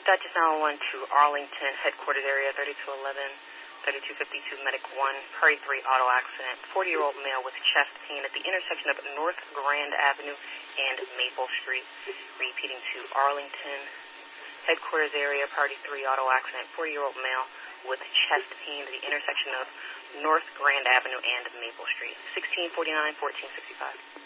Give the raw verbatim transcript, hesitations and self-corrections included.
Dutchess nine one one to Arlington, headquarters area thirty-two eleven, thirty-two fifty-two, Medic one, Party three, auto accident, forty-year-old male with chest pain at the intersection of North Grand Avenue and Maple Street. Repeating to Arlington, headquarters area, Party three, auto accident, forty-year-old male with chest pain at the intersection of North Grand Avenue and Maple Street. sixteen forty-nine, fourteen sixty-five.